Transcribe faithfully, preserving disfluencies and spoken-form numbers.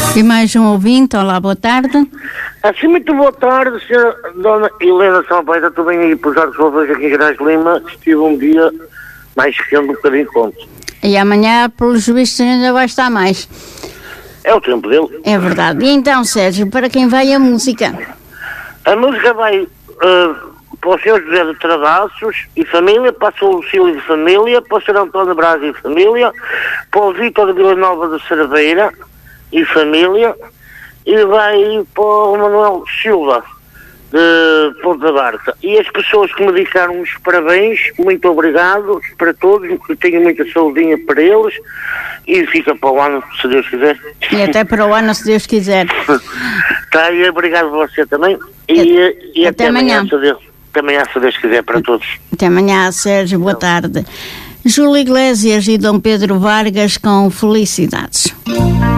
E mais um ouvinte, olá, boa tarde. Assim, muito boa tarde, senhora Dona Helena Salveira, estou bem aí por Jorge Salveira aqui em Gerais de Lima, estive um dia mais quente, um bocadinho conto. E amanhã, pelos vistos, ainda vai estar mais. É o tempo dele. É verdade. E então, Sérgio, para quem vai a música? A música vai uh, para o senhor José de Travassos e família, para o senhor Lucílio de família, para o senhor António Braga e família, para o Vítor de Vila Nova de Cerveira e família, e vai para o Manuel Silva de Ponta Barca. E as pessoas que me dedicaram os parabéns, muito obrigado para todos, que tenho muita saudinha para eles, e fica para o ano, se Deus quiser. E até para o ano, se Deus quiser. Tá, e obrigado a você também. E, e, e até, até amanhã, amanhã, se Deus, até amanhã, se Deus quiser, para todos. Até amanhã, Sérgio, boa tarde. Júlio Iglesias e Dom Pedro Vargas com felicidades.